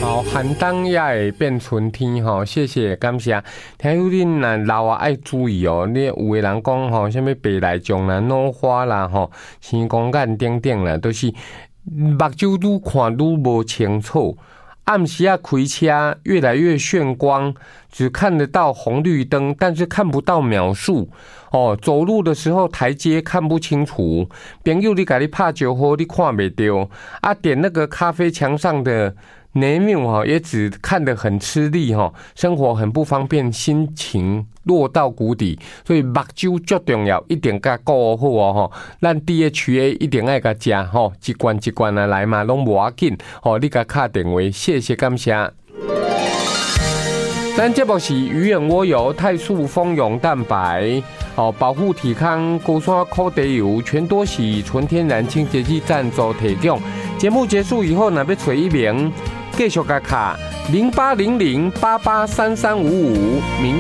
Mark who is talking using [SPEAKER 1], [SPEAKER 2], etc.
[SPEAKER 1] 好，寒冬也会变春天吼，谢谢感谢。听有恁若老啊爱注意哦，你有的人讲吼，什么白内障啦、脑花啦吼、青光眼等等啦，都是目睭愈看愈无清楚。暗时啊开车越来越眩光，只看得到红绿灯，但是看不到秒数。哦，走路的时候台阶看不清楚。朋友你给你拍招呼，你看不到。啊，点那个咖啡墙上的menu也只看得很吃力，生活很不方便，心情落到谷底。所以目睭最重要，一定甲顾好哦。咱 DHA 一定爱甲食一罐一罐来嘛，拢无要紧。你甲敲电话，谢谢感谢。咱节目是鱼眼蜗油、泰素蜂蛹蛋白、保护体康、高山苦茶油、全多喜纯天然清洁剂赞助提供。节目结束以后，若要找一名，继续甲卡0800883355。